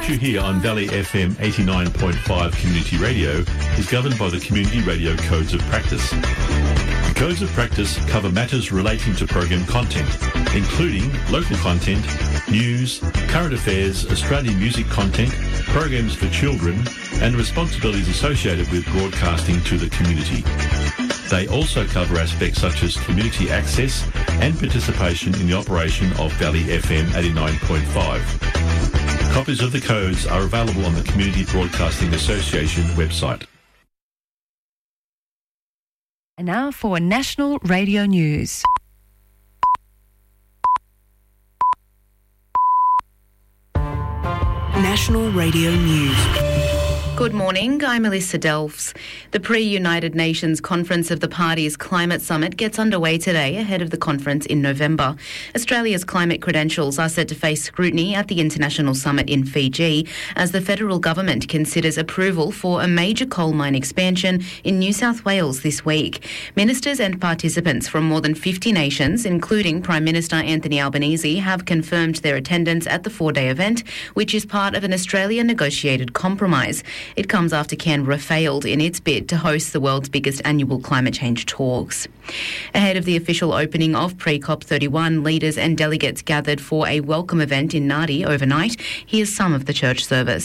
What you hear on Valley FM 89.5 Community Radio is governed by the Community Radio Codes of Practice. The Codes of Practice cover matters relating to program content, including local content, news, current affairs, Australian music content, programs for children, and responsibilities associated with broadcasting to the community. They also cover aspects such as community access and participation in the operation of Valley FM 89.5. Copies of the codes are available on the Community Broadcasting Association website. And now for National Radio News. National Radio News. Good morning, I'm Melissa Delfs. The pre-United Nations Conference of the Parties Climate Summit gets underway today ahead of the conference in November. Australia's climate credentials are set to face scrutiny at the International Summit in Fiji as the federal government considers approval for a major coal mine expansion in New South Wales this week. Ministers and participants from more than 50 nations, including Prime Minister Anthony Albanese, have confirmed their attendance at the four-day event, which is part of an Australia-negotiated compromise. It comes after Canberra failed in its bid to host the world's biggest annual climate change talks. Ahead of the official opening of pre-COP31, leaders and delegates gathered for a welcome event in Nadi overnight. Here's some of the church service.